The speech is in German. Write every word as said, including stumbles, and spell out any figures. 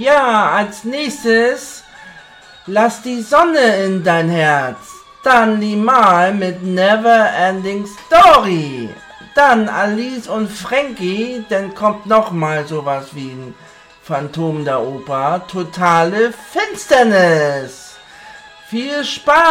Ja, als nächstes Lass die Sonne in dein Herz. Dann Limahl mit Never Ending Story. Dann Alice und Frankie, dann kommt nochmal sowas wie ein Phantom der Oper. Totale Finsternis. Viel Spaß!